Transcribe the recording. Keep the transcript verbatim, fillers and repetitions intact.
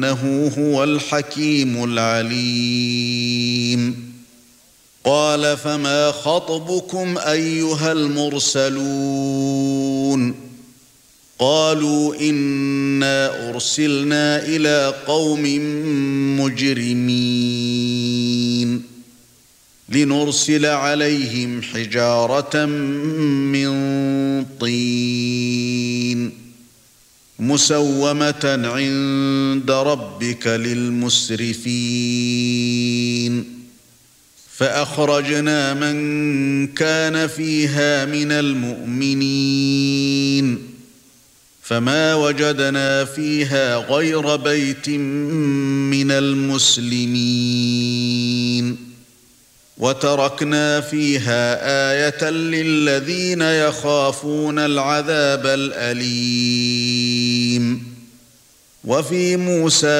إنه هو الحكيم العليم. قال فما خطبكم أيها المرسلون؟ قالوا إنا أرسلنا إلى قوم مجرمين لنرسل عليهم حجارة من طين مسومة عند ربك للمسرفين فأخرجنا من كان فيها من المؤمنين فما وجدنا فيها غير بيت من المسلمين وتركنا فيها آية للذين يخافون العذاب الأليم. وفي موسى